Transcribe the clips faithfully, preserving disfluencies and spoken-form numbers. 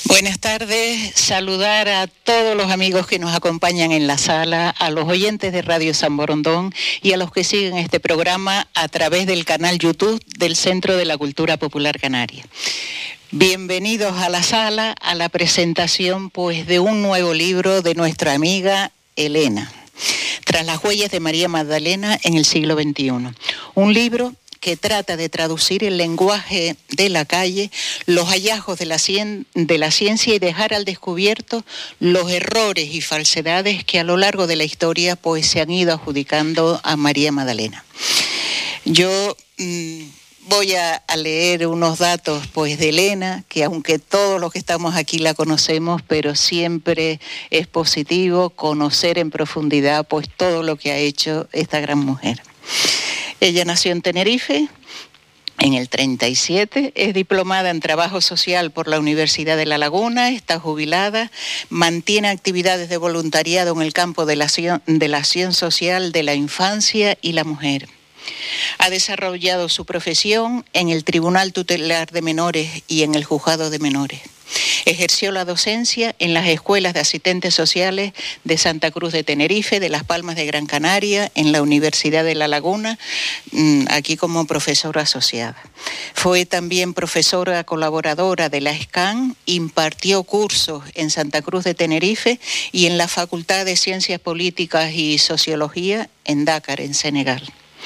Buenas tardes, saludar a todos los amigos que nos acompañan en la sala, a los oyentes de Radio San Borondón y a los que siguen este programa a través del canal YouTube del Centro de la Cultura Popular Canaria. Bienvenidos a la sala, a la presentación pues de un nuevo libro de nuestra amiga Elena, Tras las huellas de María Magdalena en el siglo veintiuno. Un libro que trata de traducir el lenguaje de la calle, los hallazgos de la, cien, de la ciencia y dejar al descubierto los errores y falsedades que a lo largo de la historia pues, se han ido adjudicando a María Magdalena. Yo mmm, voy a, a leer unos datos pues, de Elena, que aunque todos los que estamos aquí la conocemos, pero siempre es positivo conocer en profundidad pues, todo lo que ha hecho esta gran mujer. Ella nació en Tenerife en el treinta y siete, es diplomada en Trabajo Social por la Universidad de La Laguna, está jubilada, mantiene actividades de voluntariado en el campo de la acción, de la acción social de la infancia y la mujer. Ha desarrollado su profesión en el Tribunal Tutelar de Menores y en el Juzgado de Menores. Ejerció la docencia en las escuelas de asistentes sociales de Santa Cruz de Tenerife, de Las Palmas de Gran Canaria, en la Universidad de La Laguna, aquí como profesora asociada. Fue también profesora colaboradora de la ESCAN, impartió cursos en Santa Cruz de Tenerife y en la Facultad de Ciencias Políticas y Sociología en Dakar, en Senegal.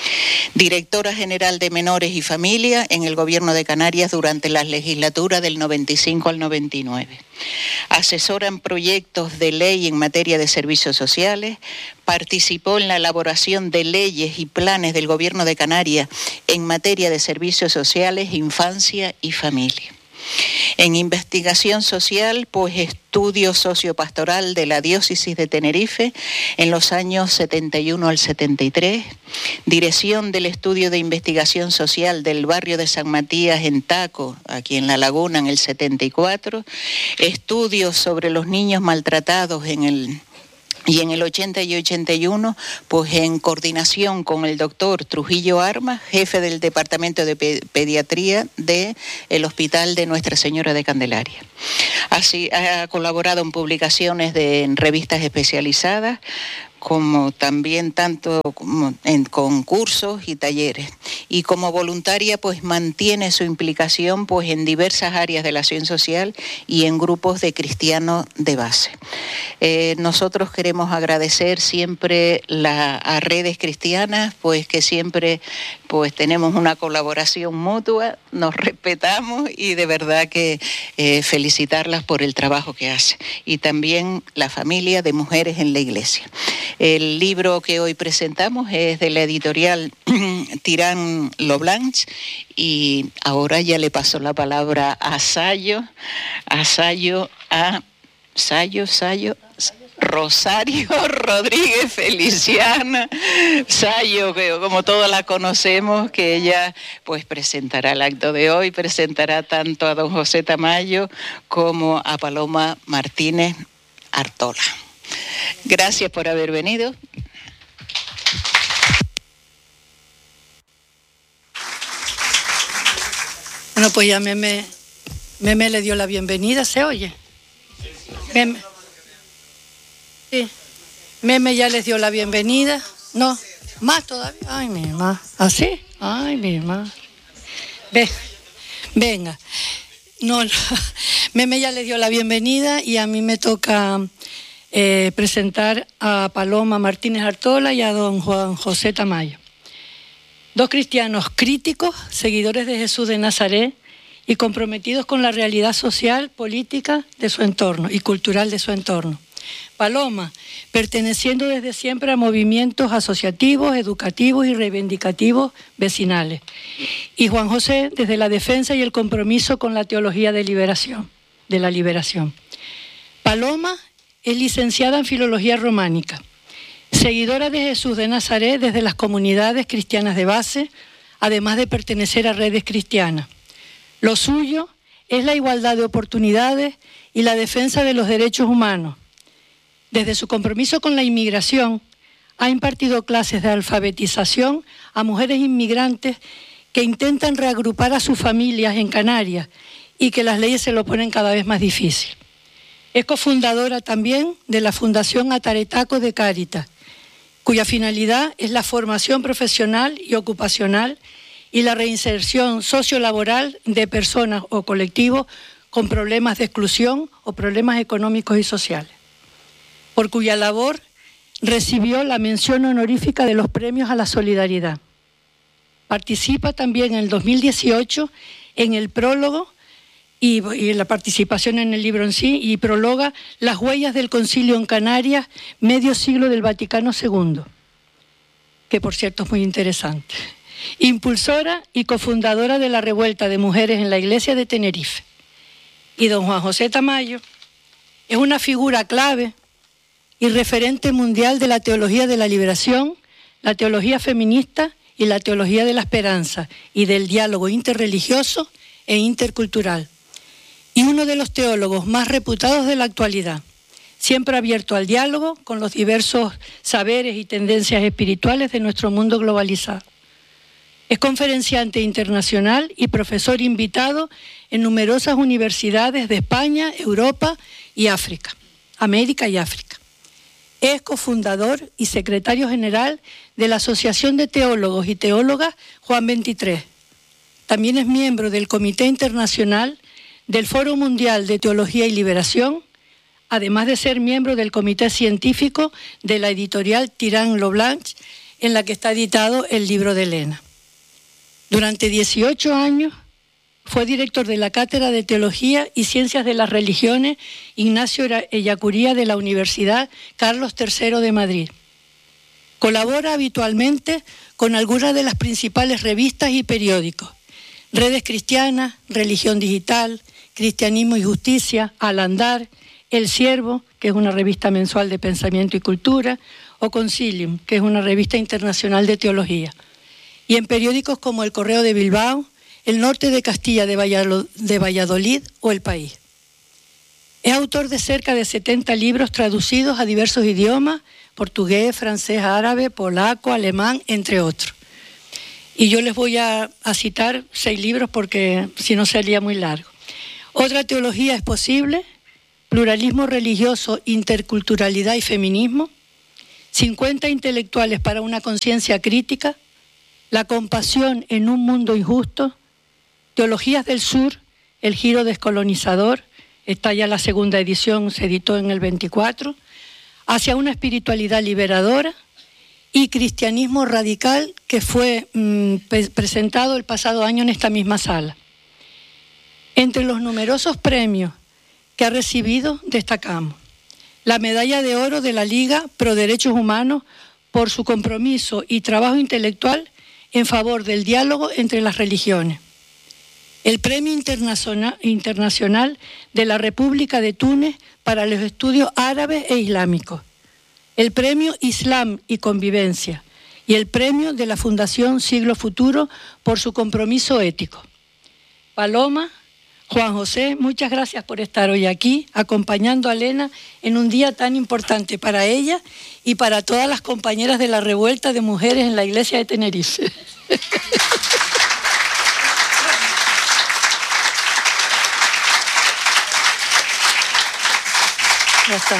Directora General de Menores y Familia en el Gobierno de Canarias durante la legislatura del noventa y cinco al noventa y nueve. Asesora en proyectos de ley en materia de servicios sociales, participó en la elaboración de leyes y planes del Gobierno de Canarias en materia de servicios sociales, infancia y familia. En investigación social, pues estudio sociopastoral de la diócesis de Tenerife en los años setenta y uno al setenta y tres, dirección del estudio de investigación social del barrio de San Matías en Taco, aquí en La Laguna en el setenta y cuatro, estudios sobre los niños maltratados en el Y en el ochenta y ochenta y uno, pues en coordinación con el doctor Trujillo Armas, jefe del Departamento de Pediatría del Hospital de Nuestra Señora de Candelaria. Así ha colaborado en publicaciones de en revistas especializadas, como también tanto como en concursos y talleres. Y como voluntaria, pues mantiene su implicación pues en diversas áreas de la acción social y en grupos de cristianos de base. Eh, nosotros queremos agradecer siempre la, a Redes Cristianas, pues que siempre pues tenemos una colaboración mutua, nos respetamos y de verdad que eh, felicitarlas por el trabajo que hacen. Y también la familia de Mujeres en la Iglesia. El libro que hoy presentamos es de la editorial Tirán Loblanche y ahora ya le paso la palabra a Sayo, a Sayo, a Sayo, Sayo, Rosario Rodríguez Feliciana, Sayo, que como todos la conocemos, que ella pues presentará el acto de hoy, presentará tanto a don José Tamayo como a Paloma Martínez Artola. Gracias por haber venido. Bueno, pues ya Meme, Meme le dio la bienvenida, ¿se oye? Meme, sí. Meme ya les dio la bienvenida. No, más todavía. Ay, mi mamá. ¿Así? Ay, mi mamá. Ve, venga. No, no. Meme ya les dio la bienvenida y a mí me toca eh, presentar a Paloma Martínez Artola y a don Juan José Tamayo. Dos cristianos críticos, seguidores de Jesús de Nazaret y comprometidos con la realidad social, política de su entorno y cultural de su entorno. Paloma, perteneciendo desde siempre a movimientos asociativos, educativos y reivindicativos vecinales. Y Juan José, desde la defensa y el compromiso con la teología de liberación, de la liberación. Paloma es licenciada en Filología Románica, seguidora de Jesús de Nazaret desde las comunidades cristianas de base, además de pertenecer a Redes Cristianas. Lo suyo es la igualdad de oportunidades y la defensa de los derechos humanos. Desde su compromiso con la inmigración, ha impartido clases de alfabetización a mujeres inmigrantes que intentan reagrupar a sus familias en Canarias y que las leyes se lo ponen cada vez más difícil. Es cofundadora también de la Fundación Ataretaco de Cáritas, cuya finalidad es la formación profesional y ocupacional y la reinserción sociolaboral de personas o colectivos con problemas de exclusión o problemas económicos y sociales, por cuya labor recibió la mención honorífica de los premios a la solidaridad. Participa también en el dos mil dieciocho en el prólogo y, y la participación en el libro en sí, y prologa Las huellas del Concilio en Canarias, medio siglo del Vaticano segundo, que por cierto es muy interesante. Impulsora y cofundadora de la Revuelta de Mujeres en la Iglesia de Tenerife. Y don Juan José Tamayo es una figura clave y referente mundial de la teología de la liberación, la teología feminista y la teología de la esperanza y del diálogo interreligioso e intercultural. Y uno de los teólogos más reputados de la actualidad, siempre abierto al diálogo con los diversos saberes y tendencias espirituales de nuestro mundo globalizado. Es conferenciante internacional y profesor invitado en numerosas universidades de España, Europa y África, América y África. Es cofundador y secretario general de la Asociación de Teólogos y Teólogas Juan veintitrés. También es miembro del Comité Internacional del Foro Mundial de Teología y Liberación, además de ser miembro del Comité Científico de la editorial Tirán Loblanche, en la que está editado el libro de Elena. Durante dieciocho años fue director de la Cátedra de Teología y Ciencias de las Religiones Ignacio Ellacuría de la Universidad Carlos tercero de Madrid. Colabora habitualmente con algunas de las principales revistas y periódicos: Redes Cristianas, Religión Digital, Cristianismo y Justicia, Al Andar, El Siervo, que es una revista mensual de pensamiento y cultura, o Concilium, que es una revista internacional de teología. Y en periódicos como El Correo de Bilbao, El Norte de Castilla de Valladolid o El País. Es autor de cerca de setenta libros traducidos a diversos idiomas: portugués, francés, árabe, polaco, alemán, entre otros. Y yo les voy a, a citar seis libros porque si no sería muy largo. Otra teología es posible, Pluralismo religioso, interculturalidad y feminismo, cincuenta intelectuales para una conciencia crítica, La compasión en un mundo injusto, Teologías del Sur, El giro descolonizador, está ya la segunda edición, se editó en el veinticuatro, Hacia una espiritualidad liberadora, y Cristianismo radical, que fue mmm, presentado el pasado año en esta misma sala. Entre los numerosos premios que ha recibido destacamos la Medalla de Oro de la Liga Pro Derechos Humanos por su compromiso y trabajo intelectual en favor del diálogo entre las religiones, el Premio Internacional, Internacional de la República de Túnez para los estudios árabes e islámicos, el Premio Islam y Convivencia y el Premio de la Fundación Siglo Futuro por su compromiso ético. Paloma, Juan José, muchas gracias por estar hoy aquí acompañando a Elena en un día tan importante para ella y para todas las compañeras de la Revuelta de Mujeres en la Iglesia de Tenerife. Ya está.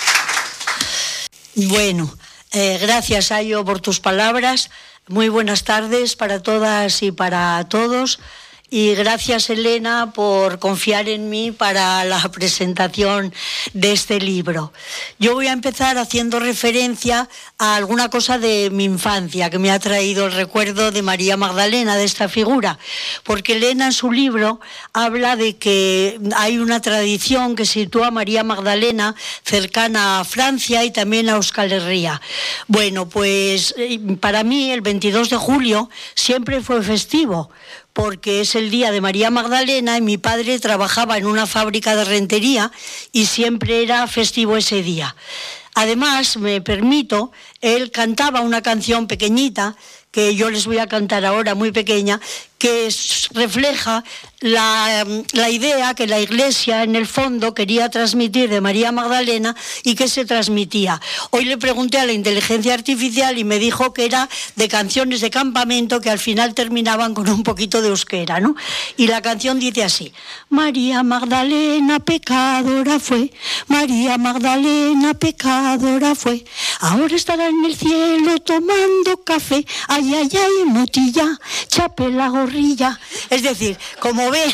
Bueno, eh, gracias, Ayo, por tus palabras. Muy buenas tardes para todas y para todos. Y gracias, Elena, por confiar en mí para la presentación de este libro. Yo voy a empezar haciendo referencia a alguna cosa de mi infancia que me ha traído el recuerdo de María Magdalena, de esta figura, porque Elena en su libro habla de que hay una tradición que sitúa a María Magdalena cercana a Francia y también a Euskal Herria. Bueno, pues para mí el veintidós de julio siempre fue festivo, porque es el día de María Magdalena y mi padre trabajaba en una fábrica de rentería y siempre era festivo ese día. Además, me permito, él cantaba una canción pequeñita que yo les voy a cantar ahora, muy pequeña, que es, refleja la, la idea que la Iglesia en el fondo quería transmitir de María Magdalena y que se transmitía. Hoy le pregunté a la inteligencia artificial y me dijo que era de canciones de campamento que al final terminaban con un poquito de euskera, ¿no? Y la canción dice así: María Magdalena pecadora fue, María Magdalena pecadora fue, ahora estará en el cielo tomando café, ay, ay, ay, motilla, chape la gorrilla. Es decir, como ve...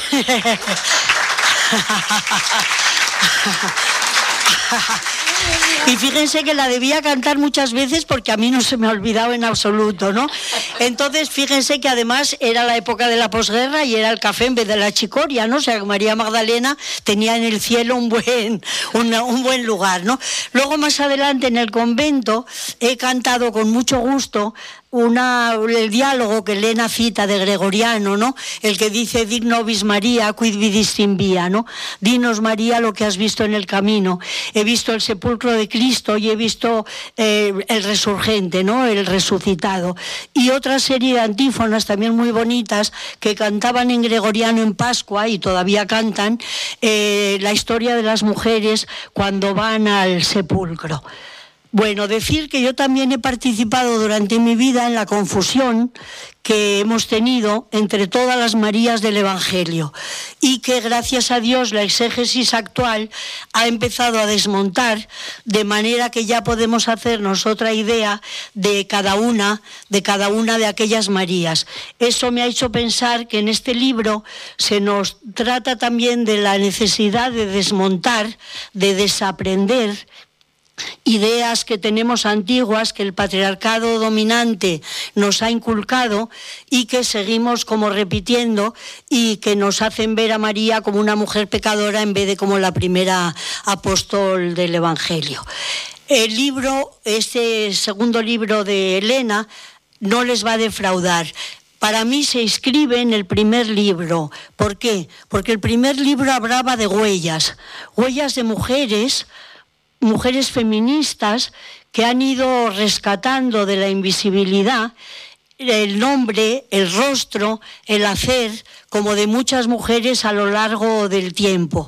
Y fíjense que la debía cantar muchas veces porque a mí no se me ha olvidado en absoluto, ¿no? Entonces, fíjense que además era la época de la posguerra y era el café en vez de la chicoria, ¿no? O sea, que María Magdalena tenía en el cielo un buen, una, un buen lugar, ¿no? Luego, más adelante, en el convento, he cantado con mucho gusto Una, el diálogo que Elena cita de Gregoriano, ¿no? El que dice: Dic nobis María, quid vidis in via, ¿no? Dinos, María, lo que has visto en el camino. He visto el sepulcro de Cristo y he visto eh, el resurgente, ¿no? El resucitado. Y otra serie de antífonas también muy bonitas que cantaban en Gregoriano en Pascua y todavía cantan, eh, la historia de las mujeres cuando van al sepulcro. Bueno, decir que yo también he participado durante mi vida en la confusión que hemos tenido entre todas las Marías del Evangelio y que gracias a Dios la exégesis actual ha empezado a desmontar, de manera que ya podemos hacernos otra idea de cada una, de cada una de aquellas Marías. Eso me ha hecho pensar que en este libro se nos trata también de la necesidad de desmontar, de desaprender ideas que tenemos antiguas que el patriarcado dominante nos ha inculcado y que seguimos como repitiendo y que nos hacen ver a María como una mujer pecadora en vez de como la primera apóstol del Evangelio. El libro, este segundo libro de Elena, no les va a defraudar. Para mí se inscribe en el primer libro. ¿Por qué? Porque el primer libro hablaba de huellas, huellas de mujeres, mujeres feministas que han ido rescatando de la invisibilidad el nombre, el rostro, el hacer, como de muchas mujeres a lo largo del tiempo.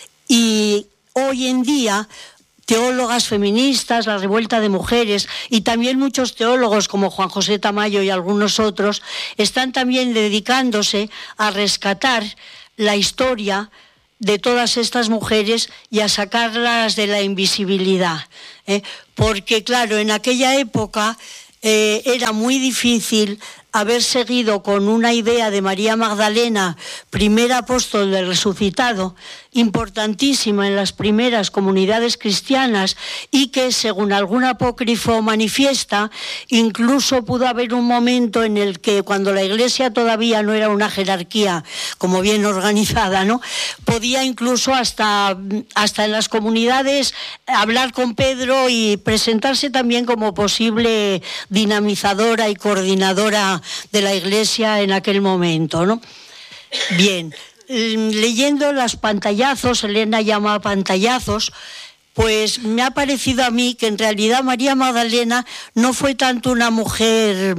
Y hoy en día, teólogas feministas, la revuelta de mujeres y también muchos teólogos como Juan José Tamayo y algunos otros están también dedicándose a rescatar la historia de todas estas mujeres y a sacarlas de la invisibilidad. ¿eh? Porque, claro, en aquella época eh, era muy difícil haber seguido con una idea de María Magdalena, primera apóstol del resucitado, importantísima en las primeras comunidades cristianas y que, según algún apócrifo manifiesta, incluso pudo haber un momento en el que, cuando la Iglesia todavía no era una jerarquía como bien organizada, ¿no?, podía incluso hasta, hasta en las comunidades hablar con Pedro y presentarse también como posible dinamizadora y coordinadora de la Iglesia en aquel momento, ¿no? Bien, leyendo los pantallazos, Elena llama pantallazos, pues me ha parecido a mí que en realidad María Magdalena no fue tanto una mujer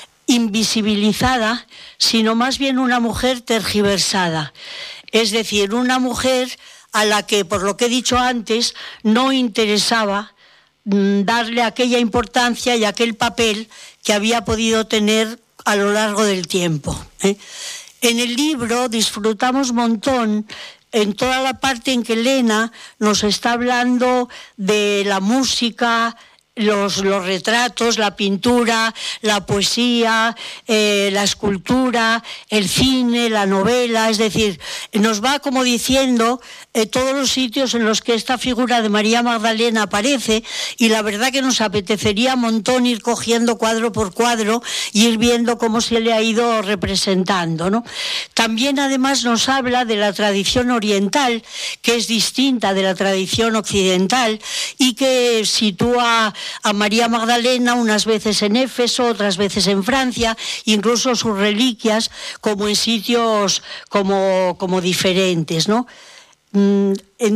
invisibilizada, sino más bien una mujer tergiversada. Es decir, una mujer a la que, por lo que he dicho antes, no interesaba darle aquella importancia y aquel papel que había podido tener a lo largo del tiempo. ¿eh? En el libro disfrutamos un montón en toda la parte en que Elena nos está hablando de la música, Los, los retratos, la pintura, la poesía, eh, la escultura, el cine, la novela, es decir, nos va como diciendo eh, todos los sitios en los que esta figura de María Magdalena aparece, y la verdad que nos apetecería un montón ir cogiendo cuadro por cuadro y ir viendo cómo se le ha ido representando, ¿no? También además nos habla de la tradición oriental, que es distinta de la tradición occidental y que sitúa a María Magdalena unas veces en Éfeso, otras veces en Francia, incluso sus reliquias como en sitios como, como diferentes, ¿no?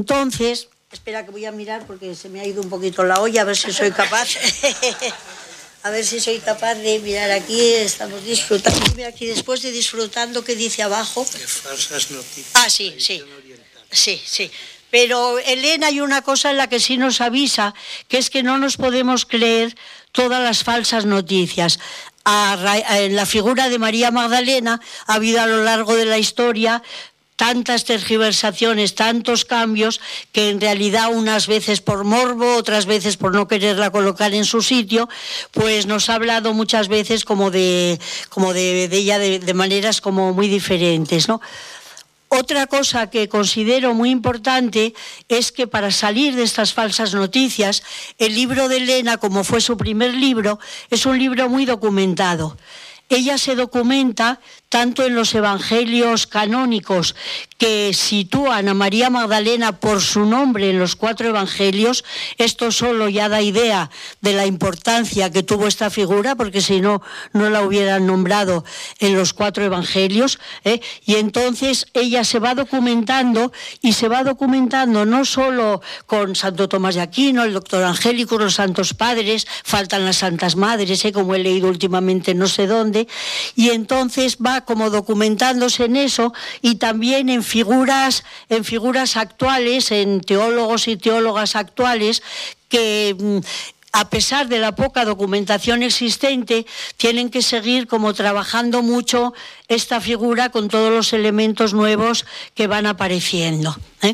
Entonces, espera que voy a mirar porque se me ha ido un poquito la olla, a ver si soy capaz. A ver si soy capaz de mirar aquí, estamos disfrutando. Mira aquí después de disfrutando, ¿qué dice abajo? De falsas noticias. Ah, sí, sí. Sí, sí. Pero Elena, hay una cosa en la que sí nos avisa, que es que no nos podemos creer todas las falsas noticias. En la figura de María Magdalena ha habido a lo largo de la historia tantas tergiversaciones, tantos cambios, que en realidad unas veces por morbo, otras veces por no quererla colocar en su sitio, pues nos ha hablado muchas veces como de, como de, de ella de, de maneras como muy diferentes, ¿no? Otra cosa que considero muy importante es que para salir de estas falsas noticias, el libro de Elena, como fue su primer libro, es un libro muy documentado. Ella se documenta tanto en los evangelios canónicos que sitúan a María Magdalena por su nombre en los cuatro evangelios. Esto solo ya da idea de la importancia que tuvo esta figura, porque si no, no la hubieran nombrado en los cuatro evangelios, ¿eh? Y entonces ella se va documentando, y se va documentando no solo con Santo Tomás de Aquino, el doctor Angélico, los santos padres, faltan las santas madres, ¿eh? Como he leído últimamente no sé dónde, y entonces va como documentándose en eso, y también en figuras, en figuras actuales, en teólogos y teólogas actuales que, a pesar de la poca documentación existente, tienen que seguir como trabajando mucho esta figura con todos los elementos nuevos que van apareciendo, ¿eh?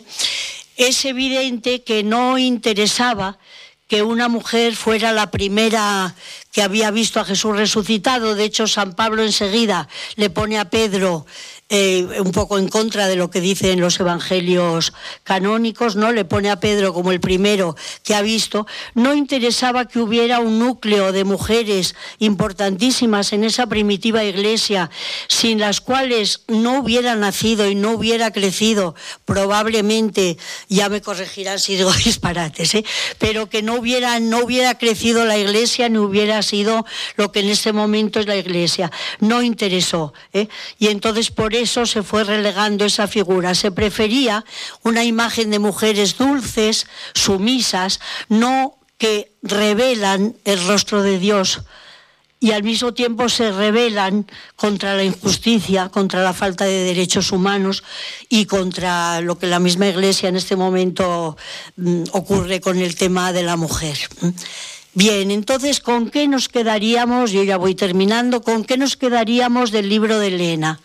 Es evidente que no interesaba que una mujer fuera la primera que había visto a Jesús resucitado. De hecho, San Pablo enseguida le pone a Pedro eh, un poco en contra de lo que dicen los evangelios canónicos, ¿no? Le pone a Pedro como el primero que ha visto. No interesaba que hubiera un núcleo de mujeres importantísimas en esa primitiva iglesia, sin las cuales no hubiera nacido y no hubiera crecido, probablemente, ya me corregirán si digo disparates, ¿eh? Pero que no hubiera, no hubiera crecido la iglesia, ni hubiera sido lo que en ese momento es la iglesia. No interesó, ¿eh? Y entonces por eso se fue relegando esa figura. Se prefería una imagen de mujeres dulces, sumisas, no que revelan el rostro de Dios y al mismo tiempo se rebelan contra la injusticia, contra la falta de derechos humanos y contra lo que la misma Iglesia en este momento mm, ocurre con el tema de la mujer. Bien, entonces, ¿con qué nos quedaríamos? Yo ya voy terminando. ¿Con qué nos quedaríamos del libro de Elena?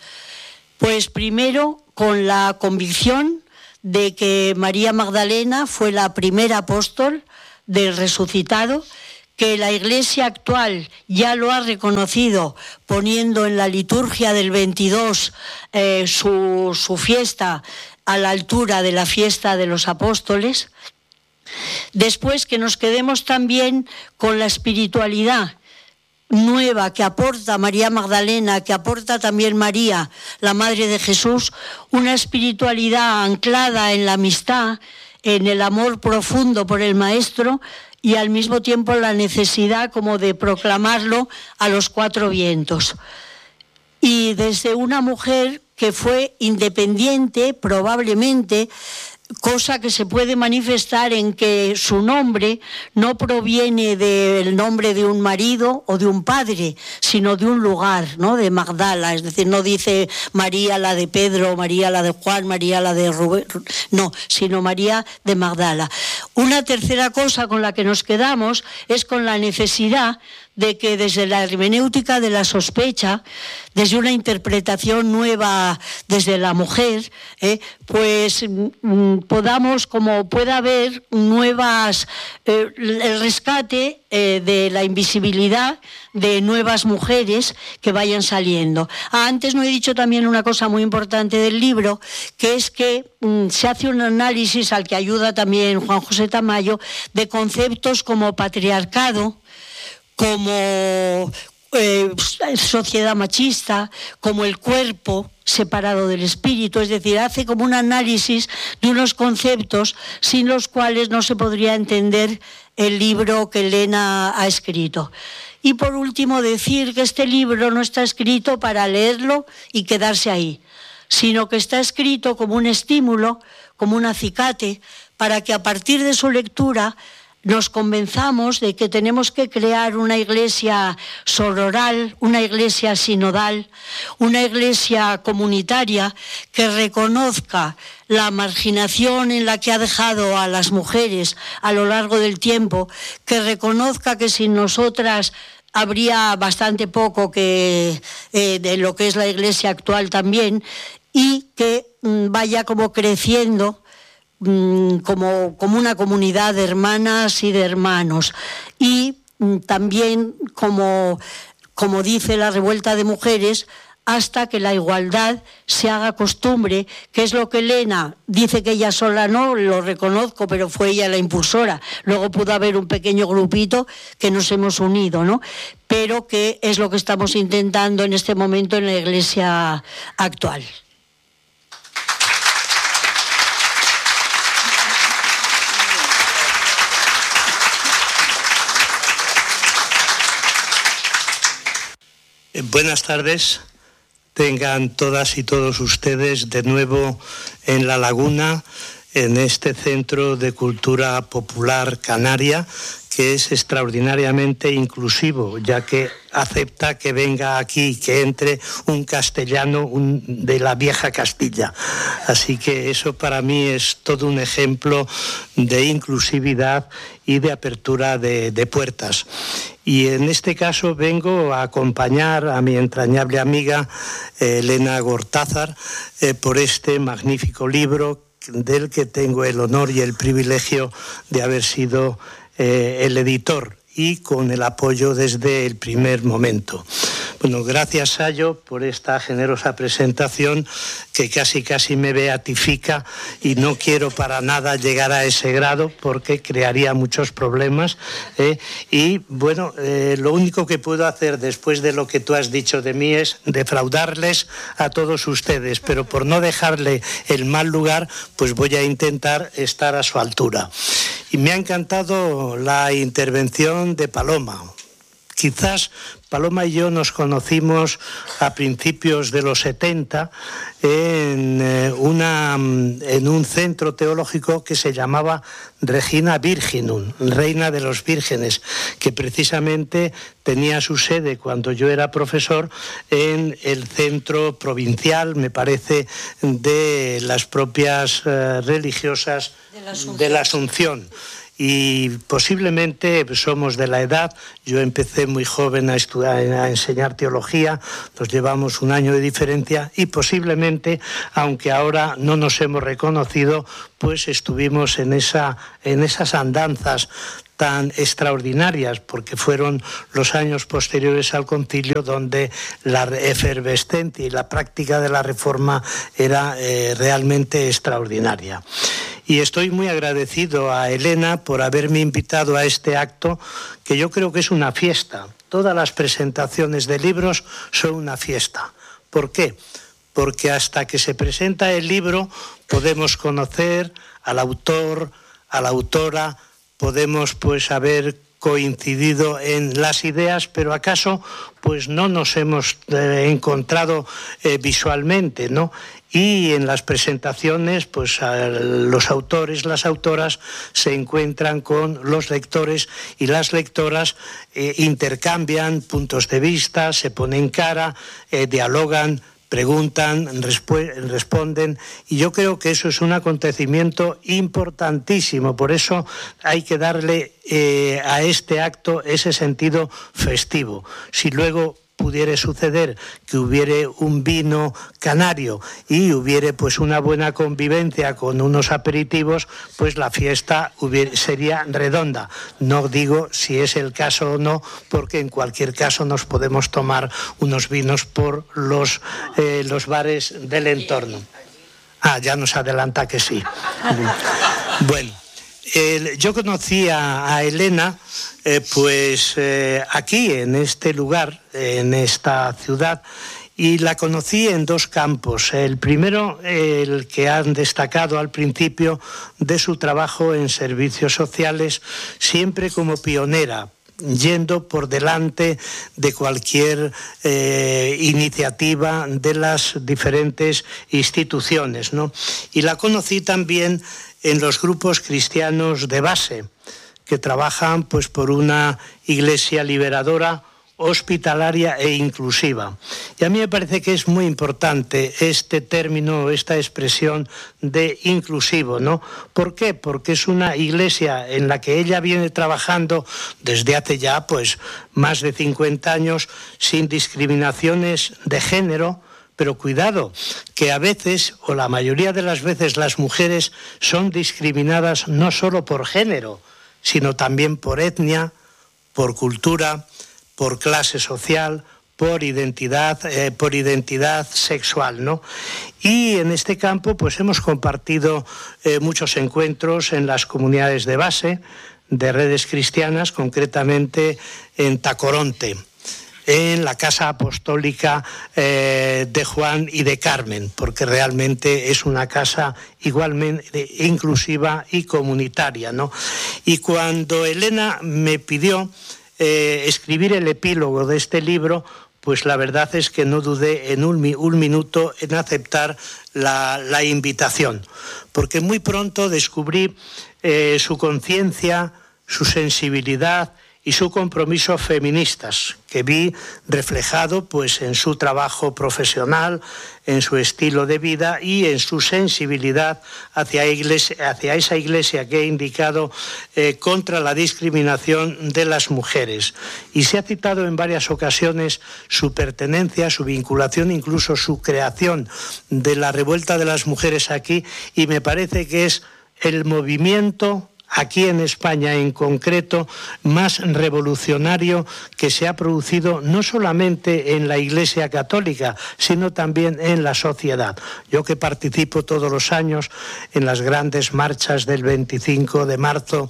Pues primero, con la convicción de que María Magdalena fue la primera apóstol del resucitado, que la Iglesia actual ya lo ha reconocido poniendo en la liturgia del veintidós eh, su, su fiesta a la altura de la fiesta de los apóstoles. Después, que nos quedemos también con la espiritualidad nueva que aporta María Magdalena, que aporta también María, la Madre de Jesús, una espiritualidad anclada en la amistad, en el amor profundo por el Maestro, y al mismo tiempo la necesidad como de proclamarlo a los cuatro vientos. Y desde una mujer que fue independiente, probablemente, cosa que se puede manifestar en que su nombre no proviene del nombre de un marido o de un padre, sino de un lugar, ¿no? De Magdala, es decir, no dice María la de Pedro, María la de Juan, María la de Rubén, no, sino María de Magdala. Una tercera cosa con la que nos quedamos es con la necesidad de que desde la hermenéutica de la sospecha, desde una interpretación nueva desde la mujer, eh, pues mm, podamos, como pueda haber nuevas, eh, el rescate eh, de la invisibilidad de nuevas mujeres que vayan saliendo. Ah, antes no he dicho también una cosa muy importante del libro, que es que mm, se hace un análisis al que ayuda también Juan José Tamayo, de conceptos como patriarcado, como eh, sociedad machista, como el cuerpo separado del espíritu, es decir, hace como un análisis de unos conceptos sin los cuales no se podría entender el libro que Elena ha escrito. Y por último, decir que este libro no está escrito para leerlo y quedarse ahí, sino que está escrito como un estímulo, como un acicate, para que a partir de su lectura nos convenzamos de que tenemos que crear una iglesia sororal, una iglesia sinodal, una iglesia comunitaria que reconozca la marginación en la que ha dejado a las mujeres a lo largo del tiempo, que reconozca que sin nosotras habría bastante poco que, eh, de lo que es la iglesia actual también, y que mm, vaya como creciendo Como, como una comunidad de hermanas y de hermanos. Y también, como, como dice la Revuelta de Mujeres, hasta que la igualdad se haga costumbre, que es lo que Elena dice que ella sola no, lo reconozco, pero fue ella la impulsora. Luego pudo haber un pequeño grupito que nos hemos unido, ¿no? Pero que es lo que estamos intentando en este momento en la Iglesia actual. Buenas tardes, tengan todas y todos ustedes de nuevo en La Laguna, en este Centro de Cultura Popular Canaria, que es extraordinariamente inclusivo, ya que acepta que venga aquí, que entre un castellano un, de la vieja Castilla. Así que eso para mí es todo un ejemplo de inclusividad y de apertura de, de puertas. Y en este caso vengo a acompañar a mi entrañable amiga eh, Elena Gortázar eh, por este magnífico libro del que tengo el honor y el privilegio de haber sido eh, el editor y con el apoyo desde el primer momento. Bueno, gracias, Sayo, por esta generosa presentación que casi casi me beatifica, y no quiero para nada llegar a ese grado porque crearía muchos problemas. ¿eh? Y bueno, eh, lo único que puedo hacer después de lo que tú has dicho de mí es defraudarles a todos ustedes, pero por no dejarle el mal lugar, pues voy a intentar estar a su altura. Y me ha encantado la intervención de Paloma. Quizás Paloma y yo nos conocimos a principios de los setenta en, eh, una, en un centro teológico que se llamaba Regina Virginum, Reina de los Vírgenes, que precisamente tenía su sede cuando yo era profesor en el centro provincial, me parece, de las propias eh, religiosas de la Asunción. De la Asunción. Y posiblemente somos de la edad, yo empecé muy joven a estudiar, a enseñar teología, nos llevamos un año de diferencia, y posiblemente, aunque ahora no nos hemos reconocido, pues estuvimos en, esa, en esas andanzas tan extraordinarias, porque fueron los años posteriores al concilio donde la efervescencia y la práctica de la reforma era eh, realmente extraordinaria. Y estoy muy agradecido a Elena por haberme invitado a este acto, que yo creo que es una fiesta. Todas las presentaciones de libros son una fiesta. ¿Por qué? Porque hasta que se presenta el libro podemos conocer al autor, a la autora, podemos pues haber coincidido en las ideas, pero acaso pues no nos hemos eh, encontrado eh, visualmente, ¿no? Y en las presentaciones, pues los autores, las autoras se encuentran con los lectores, y las lectoras eh, intercambian puntos de vista, se ponen cara, eh, dialogan, preguntan, responden, y yo creo que eso es un acontecimiento importantísimo. Por eso hay que darle eh, a este acto ese sentido festivo. Si luego pudiera suceder que hubiere un vino canario y hubiere pues una buena convivencia con unos aperitivos, pues la fiesta hubiera, sería redonda. No digo si es el caso o no, porque en cualquier caso nos podemos tomar unos vinos por los, eh, los bares del entorno. Ah, ya nos adelanta que sí. Bueno. Eh, yo conocí a, a Elena eh, pues eh, aquí, en este lugar, en esta ciudad, y la conocí en dos campos. El primero, el que han destacado al principio, de su trabajo en servicios sociales, siempre como pionera, yendo por delante de cualquier eh, iniciativa de las diferentes instituciones, ¿no? Y la conocí también en los grupos cristianos de base, que trabajan pues por una iglesia liberadora, hospitalaria e inclusiva. Y a mí me parece que es muy importante este término, esta expresión de inclusivo, ¿no? ¿Por qué? Porque es una iglesia en la que ella viene trabajando desde hace ya pues más de cincuenta años sin discriminaciones de género. Pero cuidado, que a veces, o la mayoría de las veces, las mujeres son discriminadas no solo por género, sino también por etnia, por cultura, por clase social, por identidad, eh, por identidad sexual, ¿no? Y en este campo pues hemos compartido eh, muchos encuentros en las comunidades de base de redes cristianas, concretamente en Tacoronte, en la Casa Apostólica eh, de Juan y de Carmen, porque realmente es una casa igualmente inclusiva y comunitaria, ¿no? Y cuando Elena me pidió eh, escribir el epílogo de este libro, pues la verdad es que no dudé en un, un minuto en aceptar la, la invitación, porque muy pronto descubrí eh, su conciencia, su sensibilidad y su compromiso feministas, que vi reflejado pues en su trabajo profesional, en su estilo de vida y en su sensibilidad hacia, iglesia, hacia esa iglesia que he indicado eh, contra la discriminación de las mujeres. Y se ha citado en varias ocasiones su pertenencia, su vinculación, incluso su creación de la revuelta de las mujeres aquí, y me parece que es el movimiento aquí en España en concreto, más revolucionario que se ha producido no solamente en la Iglesia Católica, sino también en la sociedad. Yo que participo todos los años en las grandes marchas del veinticinco de marzo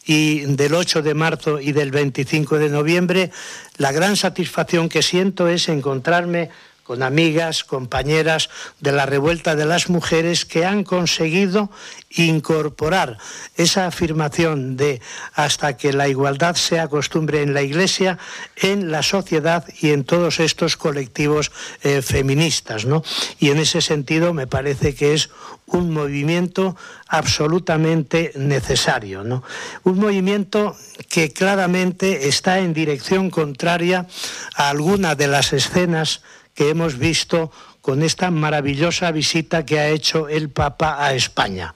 y del ocho de marzo y del veinticinco de noviembre, la gran satisfacción que siento es encontrarme con amigas, compañeras de la revuelta de las mujeres que han conseguido incorporar esa afirmación de hasta que la igualdad sea costumbre en la Iglesia, en la sociedad y en todos estos colectivos eh, feministas, ¿no? Y en ese sentido me parece que es un movimiento absolutamente necesario, ¿no? Un movimiento que claramente está en dirección contraria a alguna de las escenas que hemos visto con esta maravillosa visita que ha hecho el Papa a España.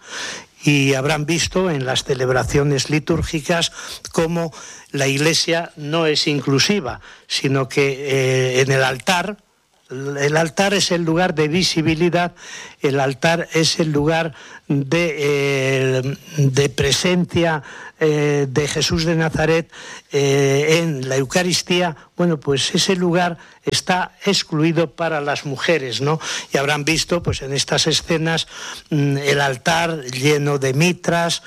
Y habrán visto en las celebraciones litúrgicas cómo la Iglesia no es inclusiva, sino que eh, en el altar, el altar es el lugar de visibilidad, el altar es el lugar de, eh, de presencia eh, de Jesús de Nazaret eh, en la Eucaristía. Bueno, pues ese lugar está excluido para las mujeres, ¿no? Y habrán visto, pues en estas escenas, mmm, el altar lleno de mitras,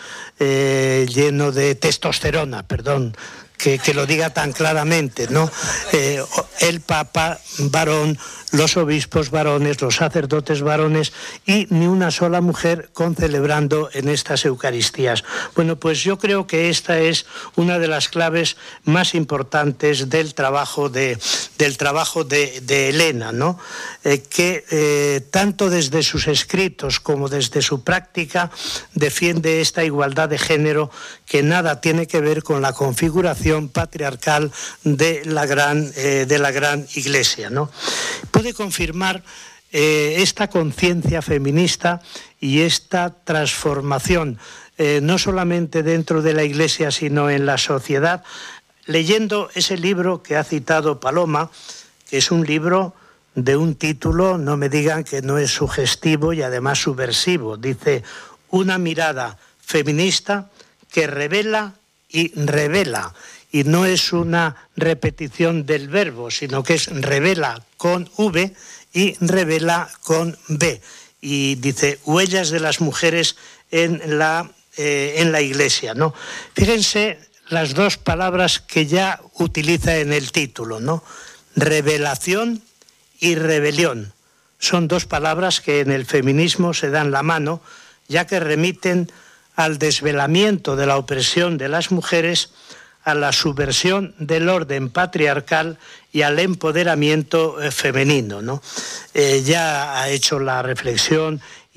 eh, lleno de testosterona, perdón, que, que lo diga tan claramente, ¿no? Eh, el Papa varón, los obispos varones, los sacerdotes varones y ni una sola mujer concelebrando en estas Eucaristías. Bueno, pues yo creo que esta es una de las claves más importantes del trabajo de, del trabajo de, de Elena, ¿no? Eh, que eh, tanto desde sus escritos como desde su práctica defiende esta igualdad de género que nada tiene que ver con la configuración patriarcal de la gran, eh, de la gran Iglesia, ¿no? Puede confirmar eh, esta conciencia feminista y esta transformación, eh, no solamente dentro de la Iglesia, sino en la sociedad, leyendo ese libro que ha citado Paloma, que es un libro de un título, no me digan que no es sugestivo y además subversivo. Dice, una mirada feminista que revela y revela. Y no es una repetición del verbo, sino que es revela con V y revela con B. Y dice, huellas de las mujeres en la, eh, en la Iglesia, ¿no? Fíjense las dos palabras que ya utiliza en el título, ¿no? Revelación y rebelión. Son dos palabras que en el feminismo se dan la mano, ya que remiten al desvelamiento de la opresión de las mujeres, a la subversión del orden patriarcal y al empoderamiento eh, femenino, ¿no? Eh, ya ha hecho la reflexión y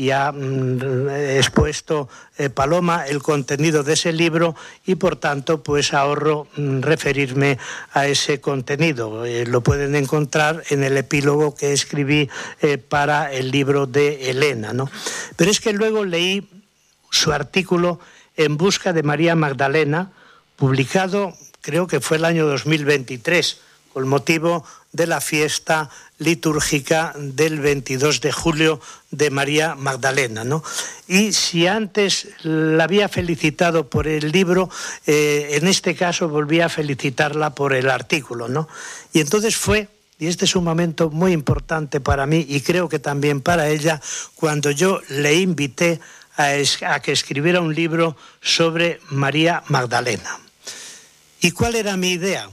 y ha mm, expuesto eh, Paloma el contenido de ese libro y por tanto pues ahorro mm, referirme a ese contenido. Eh, lo pueden encontrar en el epílogo que escribí eh, para el libro de Elena, ¿no? Pero es que luego leí su artículo En busca de María Magdalena, publicado creo que fue el año dos mil veintitrés, con motivo de la fiesta litúrgica del veintidós de julio de María Magdalena, ¿no? Y si antes la había felicitado por el libro, eh, en este caso volví a felicitarla por el artículo, ¿no? Y entonces fue, y este es un momento muy importante para mí y creo que también para ella, cuando yo le invité a, es, a que escribiera un libro sobre María Magdalena. ¿Y cuál era mi idea?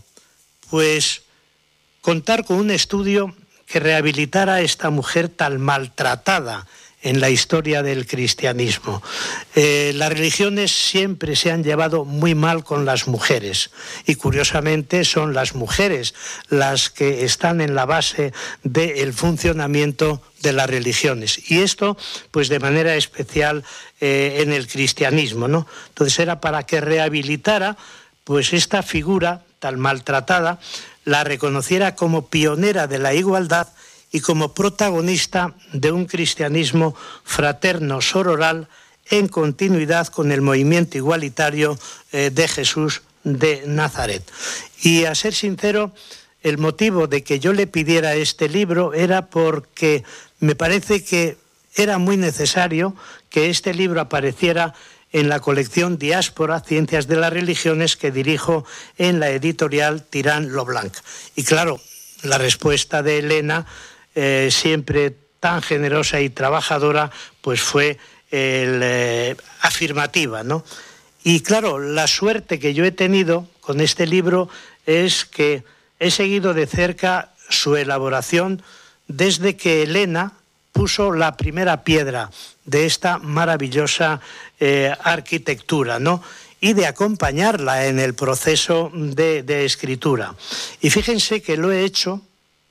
Pues contar con un estudio que rehabilitara a esta mujer tan maltratada en la historia del cristianismo. Eh, las religiones siempre se han llevado muy mal con las mujeres y curiosamente son las mujeres las que están en la base del funcionamiento de las religiones y esto pues de manera especial eh, en el cristianismo, ¿no? Entonces era para que rehabilitara pues esta figura tan maltratada, la reconociera como pionera de la igualdad y como protagonista de un cristianismo fraterno sororal en continuidad con el movimiento igualitario eh, de Jesús de Nazaret. Y a ser sincero, el motivo de que yo le pidiera este libro era porque me parece que era muy necesario que este libro apareciera en la colección Diáspora, Ciencias de las Religiones, que dirijo en la editorial Tirán lo Blanc. Y claro, la respuesta de Elena, eh, siempre tan generosa y trabajadora, pues fue el, eh, afirmativa, ¿no? Y claro, la suerte que yo he tenido con este libro es que he seguido de cerca su elaboración desde que Elena puso la primera piedra de esta maravillosa eh, arquitectura, ¿no? Y de acompañarla en el proceso de, de escritura. Y fíjense que lo he hecho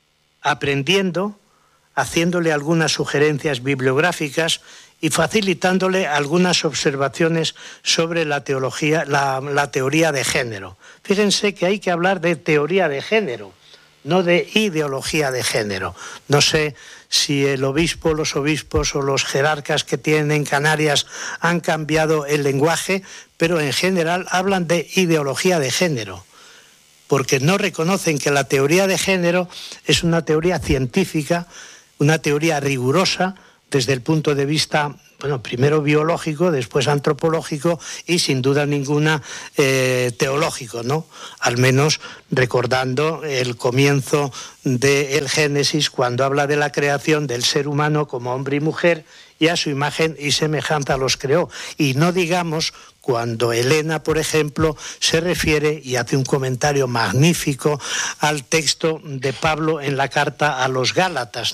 aprendiendo, haciéndole algunas sugerencias bibliográficas y facilitándole algunas observaciones sobre la teología, la, la teoría de género. Fíjense que hay que hablar de teoría de género, no de ideología de género. No sé si el obispo, los obispos o los jerarcas que tienen en Canarias han cambiado el lenguaje, pero en general hablan de ideología de género, porque no reconocen que la teoría de género es una teoría científica, una teoría rigurosa desde el punto de vista, bueno, primero biológico, después antropológico y sin duda ninguna eh, teológico, ¿no? Al menos recordando el comienzo del Génesis, cuando habla de la creación del ser humano como hombre y mujer y a su imagen y semejanza los creó. Y no digamos cuando Elena, por ejemplo, se refiere y hace un comentario magnífico al texto de Pablo en la carta a los Gálatas,